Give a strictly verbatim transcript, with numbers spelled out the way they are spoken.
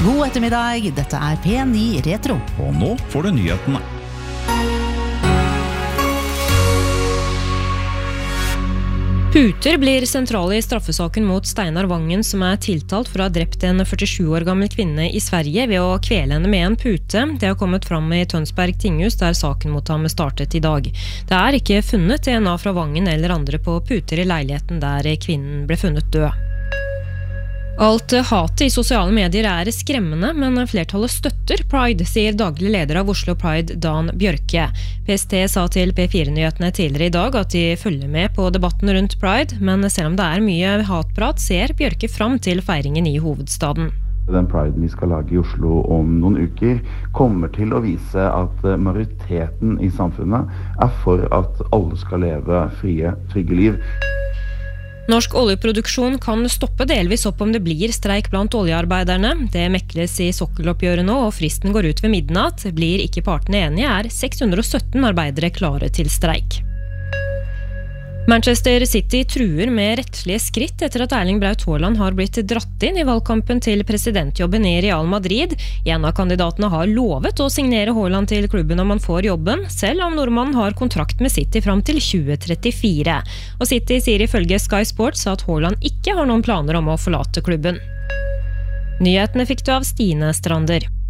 God ettermiddag, dette er P ni Retro. Og nå får du nyhetene. Puter blir sentrale i straffesaken mot Steinar Vangen, som er tiltalt for å ha drept en førtisju år gammel kvinne i Sverige ved å kvele henne med en pute. Det har kommet fram i Tønsberg tinghus, der saken mot ham startet i dag. Det er ikke funnet D N A fra Vangen eller andre på puter i leiligheten der kvinnen ble funnet død. Alt hatet i sosiale medier er skremmende, men flertallet støtter Pride, sier daglig leder av Oslo Pride, Dan Bjørke. P S T sa til P fire-nyhetene tidligere i dag at de følger med på debatten rundt Pride, men selv om det er mye hatprat, ser Bjørke fram til feiringen i hovedstaden. Den Pride vi skal lage i Oslo om noen uker kommer til å vise at majoriteten i samfunnet er for at alle skal leve frie, trygge liv. Norsk oljeproduksjon kan stoppe delvis opp om det blir streik blant oljearbeiderne. Det mekles i sokkeloppgjøret nå, og fristen går ut ved midnatt. Blir ikke partene enige, er seks hundre og sytten arbeidere klare til streik. Manchester City truer med rettslige skritt etter at Erling Braut Haaland har blitt dratt inn i valgkampen til presidentjobben i Real Madrid. En av kandidatene har lovet å signere Haaland til klubben om han får jobben, selv om nordmannen har kontrakt med City fram til tjue trettifire. Og City sier ifølge Sky Sports at Haaland ikke har noen planer om å forlate klubben. Nyhetene fikk du av Stine Strander.